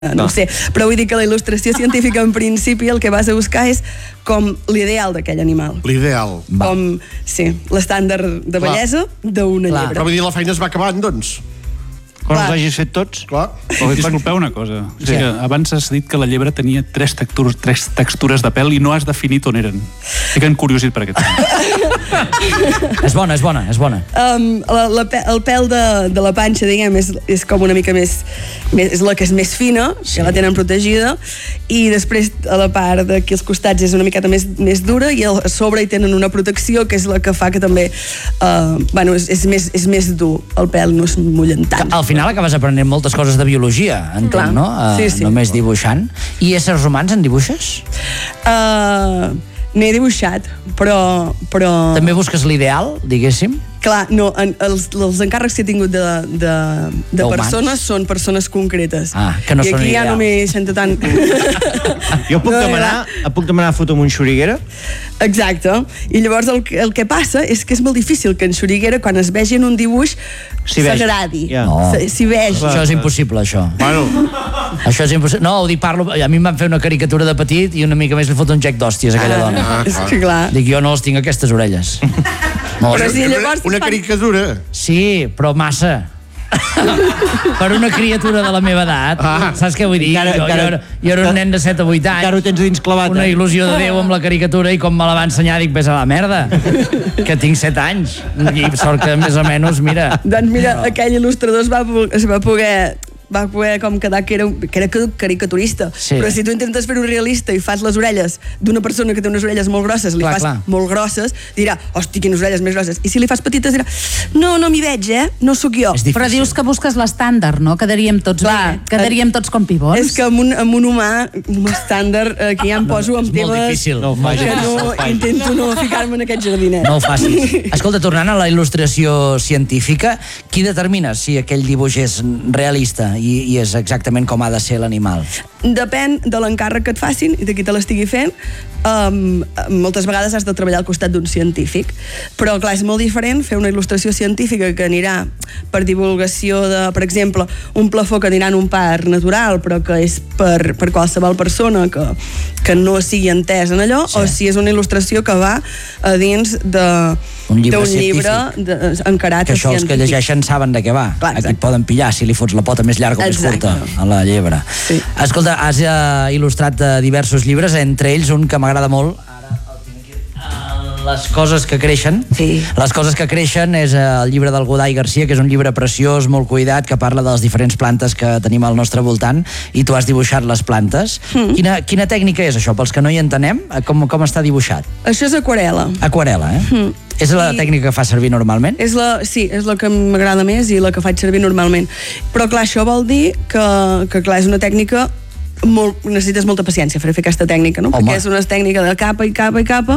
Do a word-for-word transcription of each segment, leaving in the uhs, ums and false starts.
no ho sé, però vull dir que la il·lustració científica en principi el que vas a buscar és com l'ideal d'aquell animal. L'ideal. Com, sí, l'estàndard de bellesa d'una llebre. Però vull dir, la feina es va acabant, doncs. Quan els hagis fet tots? Clar. Disculpeu una cosa. O sigui, abans has dit que la llebre tenia tres textures, tres textures de pèl i no has definit on eren. Estic encuriosit per aquest tema. És bona, és bona, és bona. Um, la, la, el pèl de, de la panxa, diguem, és, és com una mica més, més... És la que és més fina, sí. Que la tenen protegida, i després a la part d'aquí als costats és una miqueta més, més dura, i a sobre hi tenen una protecció que és la que fa que també... Uh, bueno, és, és, més, és més dur. El pèl no es mullen tant. Al final acabes aprenent moltes coses de biologia, entenc, clar, no? Uh, sí, sí. Només dibuixant. I éssers humans en dibuixes? Uh, N'he dibuixat, però, però... També busques l'ideal, diguéssim? Clar, no, en, els, els encàrrecs que he tingut de, de, de persones són persones concretes. Ah, que no I són aquí ja ideals. no m'he sentit tant... Jo puc, no, demanar, puc demanar foto amb un xuriguera? Exacte. I llavors el, el que passa és que és molt difícil que en xuriguera, quan es vegi en un dibuix, si s'agradi. Ja. No. S'hi vegi. Això és impossible, això. Bueno. Això és impossible. No, ho dic, parlo... A mi em van fer una caricatura de petit i una mica més li fot un gec d'hòsties a aquella ah, dona. Ah, és que clar. Dic, jo no els tinc aquestes orelles. No, però si llavors... Una caricatura. Sí, però massa. Per una criatura de la meva edat, ah, saps què vull dir? Encara, jo, encara, jo, era, jo era un nen de set a vuit anys. Encara ho tens dins clavat. Una eh? il·lusió de Déu amb la caricatura, i com me la va ensenyar dic, ves a la merda, que tinc set anys. I sort que més o menys, mira... Doncs mira, no. Aquell il·lustrador es va, es va poder... va poder com quedar que era, que era caricaturista, sí. Però si tu intentes fer-ho realista i fas les orelles d'una persona que té unes orelles molt grosses, li clar, fas clar. molt grosses, dirà, hosti, quines orelles més grosses, i si li fas petites dirà, no, no m'hi veig, eh, no sóc jo. Però dius que busques l'estàndard, no? Quedaríem tots clar, bé, quedaríem tots com pibots. És que amb un, amb un humà, un estàndard, eh, que ja em poso amb temes... temes... Molt difícil. No, que no, intento no ficar-me en aquest jardinet. No ho facis. Escolta, tornant a la il·lustració científica, qui determina si aquell dibuix és realista i, i és exactament com ha de ser l'animal? Depèn de l'encàrrec que et facin i de qui te l'estigui fent. Um, moltes vegades has de treballar al costat d'un científic, però clar, és molt diferent fer una il·lustració científica que anirà per divulgació de, per exemple, un plafó que anirà en un parc natural, però que és per, per qualsevol persona que, que no sigui entès en allò, sí. O si és una il·lustració que va a dins de un llibre, d'un llibre de, encarat que això els que llegeixen saben de què va. Clar, aquí et poden pillar si li fots la pota més llarga o més curta a la llebre. Sí. Escolta, has uh, il·lustrat uh, diversos llibres, entre ells un que m'agrada molt, ara el tinc aquí, uh, Les coses que creixen. Sí. Les coses que creixen és uh, el llibre del Godai Garcia, que és un llibre preciós, molt cuidat, que parla de les diferents plantes que tenim al nostre voltant, i tu has dibuixat les plantes. Mm. Quina, quina tècnica és això? Pels que no hi entenem, com, com està dibuixat? Això és aquarel·la. Aquarel·la, eh? Mm. És la I tècnica que fa servir normalment? És la, sí, és la que m'agrada més i la que faig servir normalment. Però clar, això vol dir que, que clar, és una tècnica molt, necessites molta paciència per fer aquesta tècnica, no? Home. Perquè és una tècnica de capa i capa i capa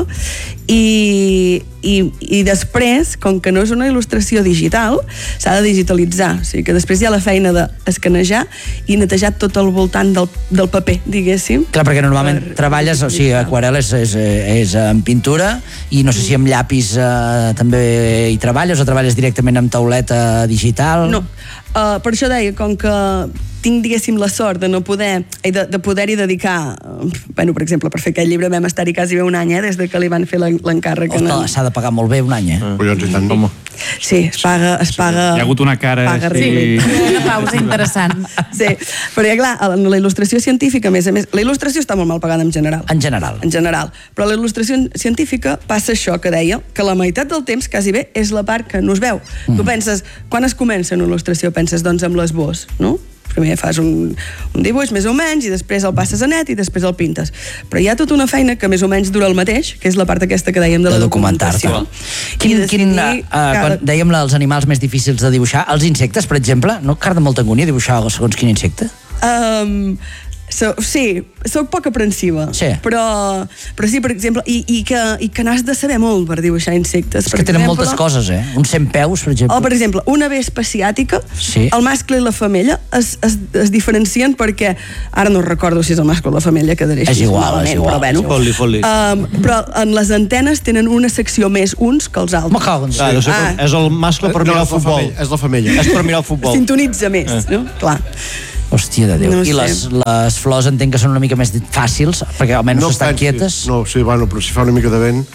i, i, i després, com que no és una il·lustració digital, s'ha de digitalitzar, o sigui que després hi ha la feina d'escanejar i netejar tot el voltant del, del paper, diguéssim. Clar, perquè normalment per, treballes, o sigui, aquarel·la és, és, és en pintura i no sé si amb llapis eh, també hi treballes o treballes directament amb tauleta digital? No, uh, per això deia, com que tinc, diguéssim, la sort de no poder, de, de poder-hi dedicar, bueno, per exemple, per fer aquest llibre vam estar-hi quasi bé un any, eh, des de que li van fer l'encàrrec. Ostres, s'ha de pagar molt bé un any, eh? Mm. Collons, i tant. Com? Sí, es paga, es paga... Hi ha hagut una cara... Paga sí. Una pausa interessant. Sí, perquè clar, la il·lustració científica, a més a més, la il·lustració està molt mal pagada en general. En general. En general. Però la il·lustració científica passa això que deia, que la meitat del temps, quasi bé, és la part que no es veu. Mm. Tu penses, quan es comença una il·lustració, penses, doncs, amb l'esbós, no? Primer fas un, un dibuix més o menys i després el passes a net i després el pintes, però hi ha tota una feina que més o menys dura el mateix, que és la part aquesta que dèiem de la documentació. Quin, quin, uh, quan dèiem els animals més difícils de dibuixar, els insectes, per exemple, no carda molta angúnia dibuixar segons quin insecte? Um, so, sí, soc poc aprensiva, sí. però, però sí, per exemple, i, i, que, i que n'has de saber molt per dibuixar insectes. És per que tenen exemple, moltes coses, eh? Un centpeus, per exemple. O, per exemple, una vespa asiàtica, sí. El mascle i la femella es, es, es diferencien perquè, ara no recordo si és el mascle o la femella, quedaré així. És igual, és igual. Però, bueno, foli, foli. Um, però en les antenes tenen una secció més uns que els altres. Ah, no sé, ah. És el mascle per no, mirar el futbol. És la femella. És per mirar el futbol. Sintonitza més, eh. no? Clar. Hòstia de Déu. No I sé. les, les flors entenc que són una mica més fàcils, perquè almenys estan pensis. quietes. No, sí, bueno, però si fa una mica de vent...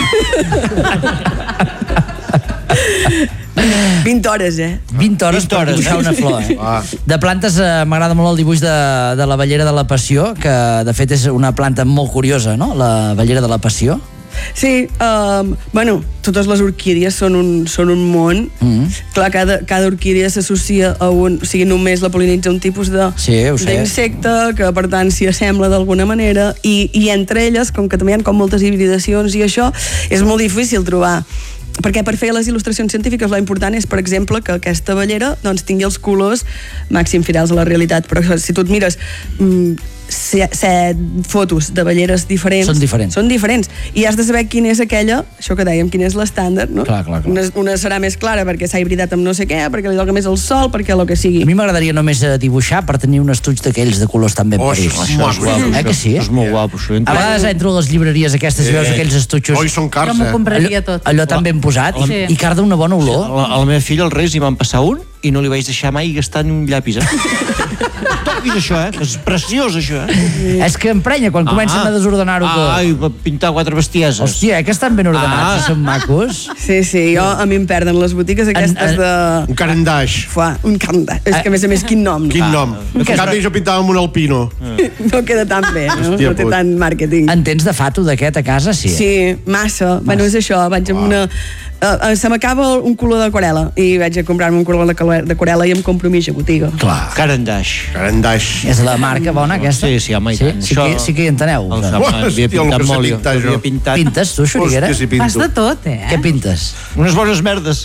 vint hores, eh? vint hores per hores, dibuixar eh? una flor, eh? Ah. De plantes eh, m'agrada molt el dibuix de, de la Bellera de la Passió, que de fet és una planta molt curiosa, no? La Bellera de la Passió. Sí, um, bueno, totes les orquídies són un, són un món. Mm. Clar, cada, cada orquídia s'associa a un... O sigui, només la polinitza un tipus de Sí, ho sé. d'insecte, que per tant s'hi assembla d'alguna manera, i, i entre elles, com que també hi ha com moltes hibridacions i això, és molt difícil trobar. Perquè per fer les il·lustracions científiques l'important és, per exemple, que aquesta bellera doncs, tingui els colors màxim fidels a la realitat. Però si tu et mires mm, set, set fotos de belleres diferents... Són diferents. Són diferents. I has de saber quina és aquella, això que dèiem, quin és l'estàndard, no? Clar, clar, clar. Una, una serà més clara perquè s'ha hibridat amb no sé què, perquè li toca més el sol, perquè el que sigui. A mi m'agradaria només eh, dibuixar per tenir un estuig d'aquells de colors tan ben Oh, parits. això és guapo, Eh que sí? Això és molt guapo, això. A vegades entro a les llibreries aquestes i veus aquells estutxos Oi, són cars, Jo m'ho eh? compraria tot. allò tan ben posat Sí. i carda una bona A olor. la, a la meva filla, els Reis, hi van passar un i no li vaig deixar mai gastar ni un llapis, eh? Toquis això, eh? Que és preciós, això, eh? És que emprenya quan comencen a desordenar-ho tot. Ai, va pintar quatre bestieses. Hòstia, eh, que estan ben ordenats Ah. i són macos. Sí, sí, jo, a mi em perden les botigues aquestes En- en- de... Un carendaix. Fuà, un canda. És que, a més a més, quin nom. Quin nom? En Què és? canvi, jo pintava amb un alpino. No queda tan bé, no? Hòstia, No té put. tant màrqueting. En tens de fato d'aquest a casa? Sí. Sí, massa. Bueno, és això, vaig amb una... Uh, uh, se m'acaba un color d'aquarel·la i vaig a comprar-me un color d'aquarel·la d'aquarel·la i em compro mitja botiga. Clar. Carandaix. Carendaix. És la marca bona, aquesta? Sí, sí, home, i sí? tant. Sí, que, sí que hi enteneu. El Però- Sam havia Hòstia, el pintat que sé molt, jo. pintar, jo. Havia pintat Pintes, tu, Xuriguera? Hòstia, si pinto. Fas de tot, eh? Què pintes? unes bones merdes.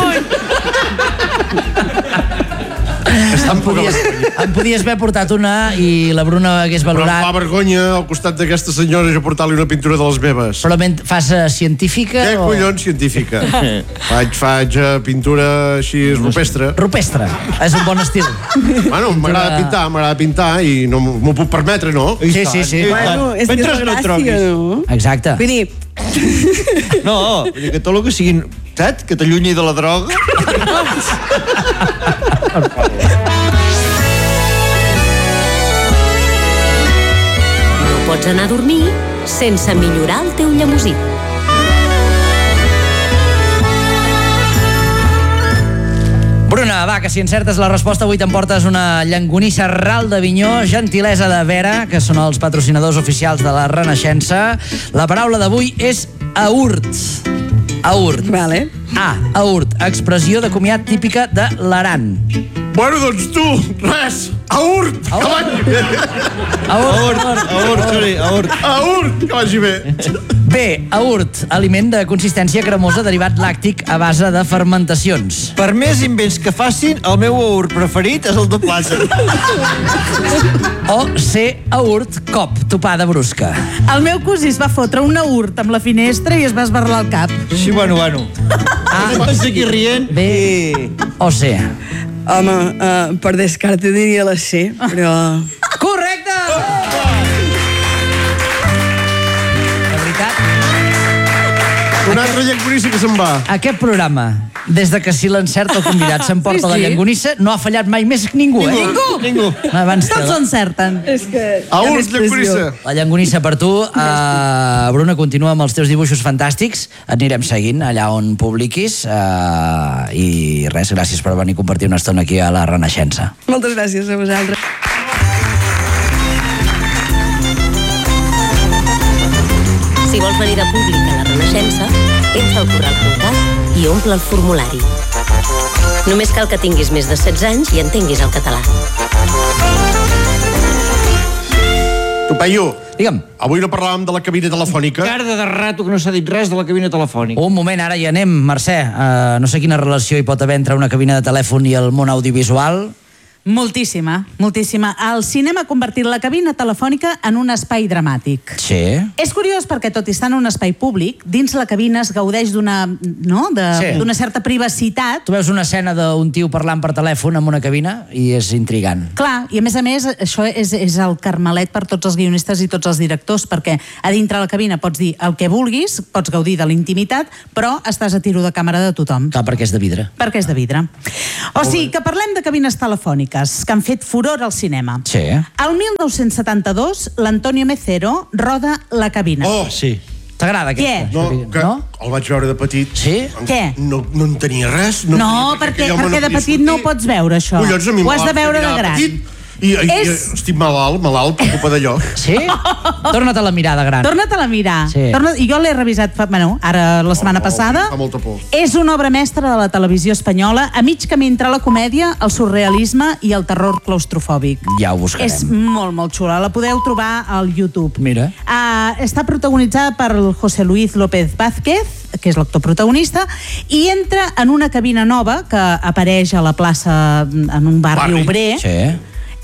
Em podies, em podies haver portat una i la Bruna hagués Però em fa valorat. vergonya al costat d'aquesta senyora jo portar-li una pintura de les meves. Però ment- fas eh, científica Què o... collons científica? faig, faig eh, pintura així rupestre. Rupestre. És un bon estil. Bueno, m'agrada pintar, m'agrada pintar i no m'ho m'ho puc permetre, no? Sí, sí, sí. Bueno, és que és la Mentre no et gràcia, trobis. no? Exacte. Vull dir, No, vull dir que tot el que siguin, saps? Que t'allunyi de la droga. No pots anar a dormir sense millorar el teu llemosí. Bruna, va, que si encertes la resposta avui t'emportes una llangonissa ral d'Avinyó, gentilesa de Vera, que són els patrocinadors oficials de la Renaixença. La paraula d'avui és aurt. Aurt. vale. A, aurt, expressió de comiat típica de l'Aran. Bueno, doncs tu, res, aurt, que vagi bé. Aurt. Aort, Xuri, aort. Aurt, que vagi bé. B, aurt, aliment de consistència cremosa derivat làctic a base de fermentacions. Per més invents que facin, el meu aurt preferit és el de plàtan. O C, aurt, cop, topada brusca. El meu cosí es va fotre una urt amb la finestra i es va esbarlar el cap. Sí, bueno, bueno. Ah, estàs aquí rient. B o C. Home, uh, per descarte diria la C, però... Correcte! La veritat, Una altra llangonissa que se'n va. aquest programa, des de que si l'encert el convidat s'emporta Sí, la sí. llangonissa, no ha fallat mai més ningú, eh? Ningú! Ningú. Abans Tots te... encerten. És que... Aurt, llangonissa. La llangonissa per tu. Uh, Bruna, continua amb els teus dibuixos fantàstics. Et anirem seguint allà on publiquis. Uh, I res, gràcies per venir a compartir una estona aquí a la Renaixença. Moltes gràcies a vosaltres. Si vols venir de públic a la Renaixença, entra al corral punt cat i omple el formulari. Només cal que tinguis més de setze anys i entenguis el català. Topeio, Digue'm. avui no parlàvem de la cabina telefònica. Carda de rato que no s'ha dit res de la cabina telefònica. Un moment, ara hi anem, Mercè. Uh, no sé quina relació hi pot haver entre una cabina de telèfon i el món audiovisual. Moltíssima, moltíssima. El cinema ha convertit la cabina telefònica en un espai dramàtic. Sí. És curiós perquè, tot i estar en un espai públic, dins la cabina es gaudeix d'una no? de, Sí. d'una certa privacitat. Tu veus una escena d'un tio parlant per telèfon en una cabina i és intrigant. Clar, i a més a més, això és, és el carmelet per tots els guionistes i tots els directors, perquè a dintre la cabina pots dir el que vulguis, pots gaudir de la intimitat, però estàs a tiro de càmera de tothom. Clar, perquè és de vidre. Perquè és de vidre. O sigui, que parlem de cabines telefòniques. fotogèniques que han fet furor al cinema. Sí. El mil nou-cents setanta-dos, l'Antonio Mecero roda La cabina. Oh, sí. T'agrada aquesta? Què? No, que no? el vaig veure de petit. Sí? Què? No, no en tenia res. No, tenia, perquè, aquell home perquè de podia petit sortir. no ho pots veure, això. Collons, a mi Ho has de veure de m'agradava gran. petit. I, i, És- i estic malalt, malalt, per culpa d'allò. Sí? Torna't a la mirada gran. Torna-te-la a mirar. Sí. Torna... I jo l'he revisat, fa... bueno, ara la setmana Oh, passada. fa molta por. És una obra mestra de la televisió espanyola, a mig camí entre la comèdia, el surrealisme i el terror claustrofòbic. Ja ho buscarem. És molt, molt xula. La podeu trobar al YouTube. Mira. Uh, està protagonitzada per el José Luis López Vázquez, que és l'actor protagonista, i entra en una cabina nova que apareix a la plaça en un barri, Barri. obrer. Sí.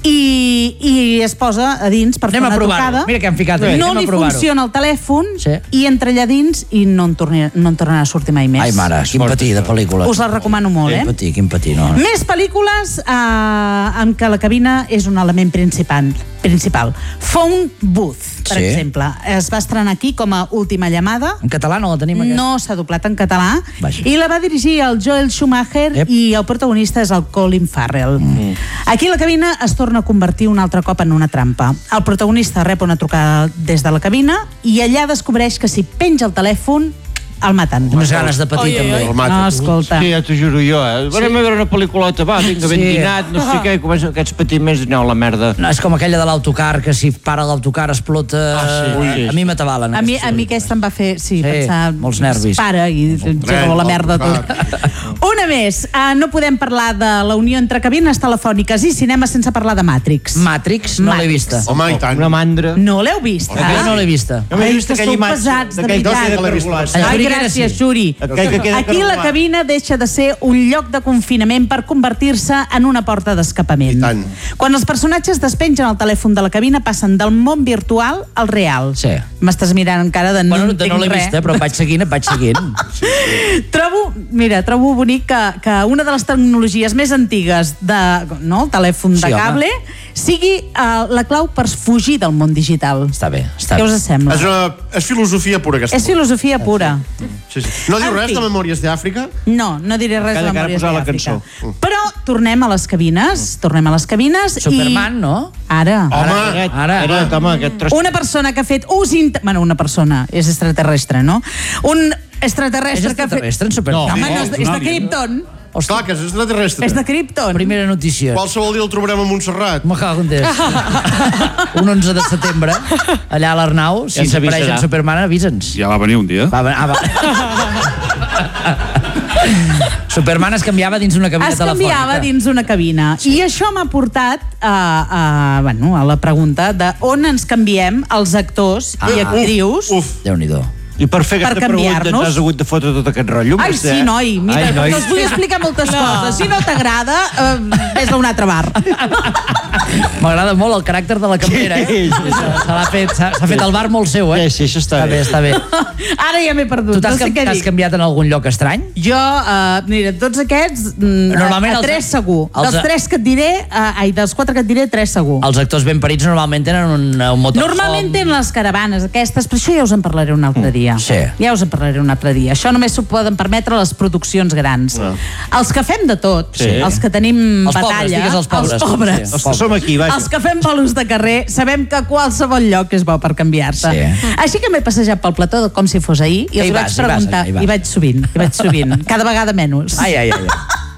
I, i es posa a dins per Anem fer a una provar-ho. trucada. Mira que hem ficat aquí, No anem a li provar-ho. funciona el telèfon Sí. i entra allà dins i no en, torni, no en tornarà a sortir mai més. Ai, mare, quin patí de pel·lícula. Us la recomano molt, Quin eh? patí, quin patí, no? Més pel·lícules eh, en què la cabina és un element principal. principal. Phone Booth, per Sí. exemple. Es va estrenar aquí com a última llamada. En català no la tenim, aquesta? No s'ha doblat en català. Vaja. I la va dirigir el Joel Schumacher Ep. i el protagonista és el Colin Farrell. Mm. Aquí la cabina es torna a convertir un altre cop en una trampa. El protagonista rep una trucada des de la cabina i allà descobreix que si penja el telèfon el maten. Unes ganes de patir, Oi, oi, també. oi. El mata. No, escolta. Sí, ja t'ho juro jo, eh? Varem a veure una pel·lículota, va, vinga, ben Sí. dinat, no sé què, comença aquests patiments, aneu a la merda. No, és com aquella de l'autocar, que si para l'autocar explota... Ah, sí, ui. A mi m'atabalen. A mi, aquestes a mi aquesta em va fer, sí, Sí, pensar... molts nervis. Para i gelo la merda tot. Una més. Uh, no podem parlar de la unió entre cabines telefòniques i cinema sense parlar de Matrix. Matrix, no l'he Matrix. vista. Home, i tant. Una mandra. No l'heu vist? Aquella no l'he vista. No m'he Ai, vist que aquella sou imatge pesats, de d'aquell veritat. dos que l'he vist. regulat. El Ai, Xuri que era gràcies, així. Xuri. Aquell que queda Aquí la regulat. cabina deixa de ser un lloc de confinament per convertir-se en una porta d'escapament. I tant. Quan els personatges despengen el telèfon de la cabina passen del món virtual al real. Sí. M'estàs mirant encara de no Bueno, entenc no l'he res. vista, però em vaig seguint, em vaig seguint. Trobo, mira, trobo bonic que, que una de les tecnologies més antigues de, no, el telèfon Sí, de home. cable sigui uh, la clau per fugir del món digital. Està bé, està Què bé. us sembla? És, una, és filosofia pura, aquesta. És filosofia pura. Sí, sí. No diu En res fi. de Memòries d'Àfrica? No, no diré res Cada de cara Memòries posar la d'Àfrica. cançó. Però tornem a les cabines, tornem a les cabines Superman, i... no? Ara. Home, Ara, Ara, ara. home, aquest tros... Una persona que ha fet ús... Int... Bueno, una persona, és extraterrestre, no? Un És extraterrestre, que ha fet... extraterrestre, en Superman? No, home, no, és, no, és de no. Krypton. Clar, que és extraterrestre. És de Krypton. Primera notícia. Qualsevol dia el trobarem a Montserrat. Me cago en Déu. Un onze de setembre, allà a l'Arnau, si Ja ens apareix s'avisarà. en Superman, avisa'ns. Ja va venir un dia. Va, va, ah, va. Superman es canviava dins una cabina Es telefònica. canviava dins una cabina. Sí. I això m'ha portat a, a, bueno, a la pregunta de on ens canviem els actors ah, i actrius. Uf, uf. Déu-n'hi-do. I per fer Per aquesta pregunta canviar-nos. t'has hagut de fotre tot aquest rotllo. Ai, vostè, sí, eh? noi, mira, Ai, noi. no us vull explicar moltes coses. Si no t'agrada, eh, vés a un altre bar. M'agrada molt el caràcter de la cambrera, eh? Sí, sí, sí. Se l'ha fet, s'ha s'ha fet el bar molt seu, eh? Sí, sí, això està Està bé, bé. està bé. Ara ja m'he perdut, Tu t'has no sé cam- què t'has dic. canviat en algun lloc estrany? Jo, uh, mira, tots aquests, mm, Normalment a, a els- tres segur. els- Dels tres que et diré, uh, ai, dels quatre que et diré, tres segur. Els actors ben parits normalment tenen un, un motor. Normalment tenen les caravanes aquestes, però això ja us en parlaré un altre dia. sí. Ja us en parlaré un altre dia. Això només s'ho poden permetre les produccions grans. No. Els que fem de tot, Sí. els que tenim Els pobres, batalla, digues els pobres. els pobres. Sí. Els que som aquí, vaja. Els que fem bolos de carrer sabem que qualsevol lloc és bo per canviar-se. Sí. Així que m'he passejat pel plató com si fos ahir i Hi els vas, vaig hi vas, preguntar, hi vas. i vaig sovint, hi vaig sovint, cada vegada menys. Ai, ai, ai.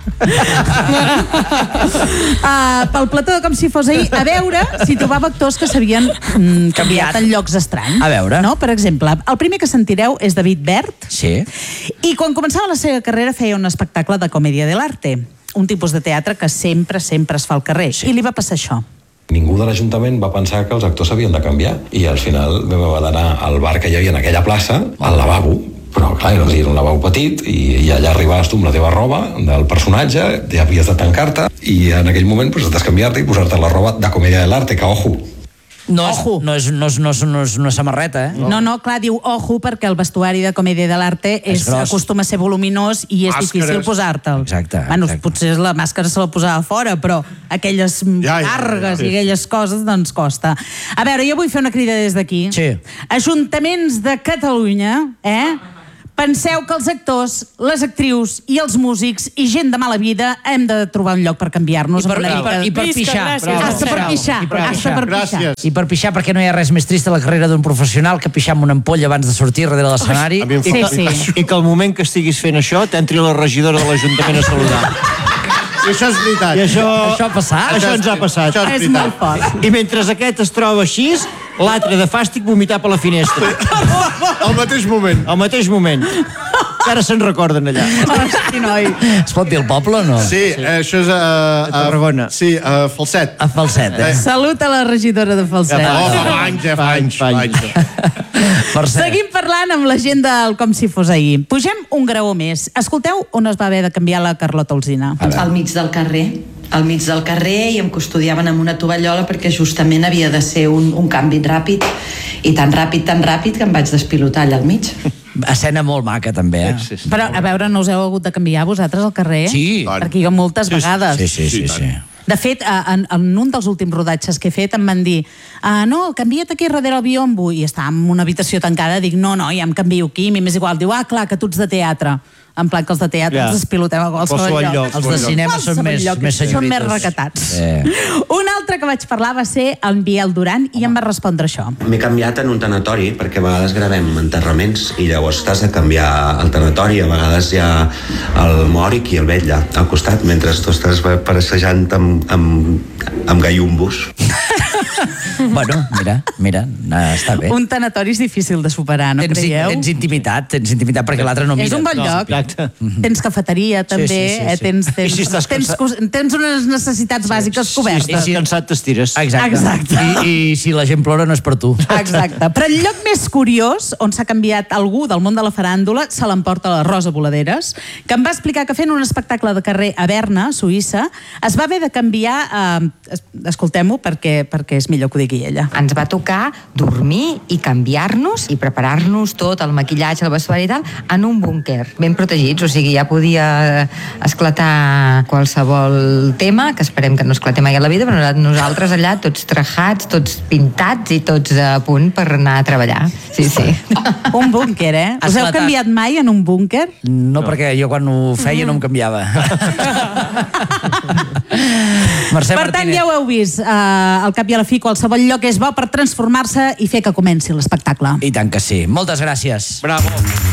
Uh, pel plató de com si fos ahir, a veure si trobava actors que s'havien mm, canviat en llocs estranys. A veure. No? Per exemple, el primer que sentireu és David Bert, Sí. i quan començava la seva carrera feia un espectacle de comèdia de l'arte, un tipus de teatre que sempre, sempre es fa al carrer. Sí. I li va passar això. Ningú de l'Ajuntament va pensar que els actors s'havien de canviar i al final vam haver d'anar al bar que hi havia en aquella plaça, al lavabo, però clar, era un lavabo petit i, i allà arribaves tu amb la teva roba del personatge, ja havies de tancar-te i en aquell moment pues, has de canviar-te i posar-te la roba de comèdia de l'arte, que ojo, No és, Ojo. no és, no és, no és, no és una samarreta, eh? No, no, clar, diu ojo perquè el vestuari de comèdia de l'arte És és, gros. acostuma a ser voluminós i és Màscares. difícil posar-te'l. Exacte, Bueno, exacte. potser la màscara se la posava fora, però aquelles Ja, ja, cargues ja. i aquelles coses, doncs costa. A veure, jo vull fer una crida des d'aquí. Sí. Ajuntaments de Catalunya, eh? Penseu que els actors, les actrius i els músics i gent de mala vida hem de trobar un lloc per canviar-nos. I per, i per, i per pixar. Hasta per pixar. Hasta per pixar. I per pixar, perquè no hi ha res més trist a la carrera d'un professional que pixar amb una ampolla abans de sortir darrere l'escenari. Sí, sí. I que al moment que estiguis fent això t'entri la regidora de l'Ajuntament a saludar. I això és veritat. I això, això ha passat? Això ens ha passat. Això és, és molt fort. I mentre aquest es troba així, l'altre de fàstic vomitar per la finestra. Al mateix moment. Al mateix moment. Que ara se'n recorden allà. Hosti, noi. Es pot dir el poble o no? Sí, eh, això és a... Uh, Tarragona. Sí, a uh, Falset. A Falset, eh? Salut a la regidora de Falset. Oh, fa anys, ja fa anys. Fa anys. Seguim parlant amb la gent del Com si fos ahir. Pugem un graó més. Escolteu on es va haver de canviar la Carlota Alsina. Al mig del carrer. Al mig del carrer i em custodiaven amb una tovallola perquè justament havia de ser un, un canvi ràpid i tan ràpid, tan ràpid que em vaig despilotar allà al mig. Escena molt maca, també, eh? Sí, sí. Però, a veure, no us heu hagut de canviar vosaltres al carrer? Sí. Perquè jo moltes vegades. Sí, sí, sí, sí. De fet, en, en un dels últims rodatges que he fet em van dir ah, no, canvia't aquí darrere el biombo i estava en una habitació tancada, dic no, no, ja em canvio aquí, a mi m'és igual, diu, ah, clar, que tu ets de teatre. En plan que els de teatre Ja. ens despilotem a qualsevol Qualsevol lloc. lloc. Els de cinema són Qualsevol més, lloc, més són senyoritos. més recatats. Sí. Un altre que vaig parlar va ser en Biel Duran i em va respondre això. M'he canviat en un tanatori perquè a vegades gravem enterraments i llavors t'has de canviar el tanatori, a vegades hi ha el mort i qui el vetlla al costat mentre tu estàs passejant amb, amb, amb gallumbos. Bueno, mira, mira, està bé. Un tanatori és difícil de superar, no tens, creieu? Tens intimitat, tens intimitat perquè l'altre no mira. És un bon lloc. Exacte. Tens cafeteria, també. sí, sí, sí. Eh? Tens, tens, I si estàs tens, tens unes necessitats bàsiques cobertes. I si cansat t'estires. Exacte. Exacte. I, I si la gent plora no és per tu. Exacte. Però el lloc més curiós on s'ha canviat algú del món de la faràndula se l'emporta la Rosa Voladeres, que em va explicar que fent un espectacle de carrer a Berna, Suïssa, es va haver de canviar... Eh, escoltem-ho perquè, perquè és millor que ho digui ella. Ens va tocar dormir i canviar-nos i preparar-nos tot, el maquillatge, el vestuari i tal, en un búnquer, ben protegits, o sigui, ja podia esclatar qualsevol tema, que esperem que no esclatem mai a la vida, però nosaltres allà tots trajats, tots pintats i tots a punt per anar a treballar. Sí, sí. Un búnquer, eh? Us heu canviat mai en un búnquer? No, perquè jo quan ho feia no em canviava. Mercè Per tant, Martínez. ja ho heu vist. Uh, al cap i a la fi, qualsevol lloc és bo per transformar-se i fer que comenci l'espectacle. I tant que sí. Moltes gràcies. Bravo.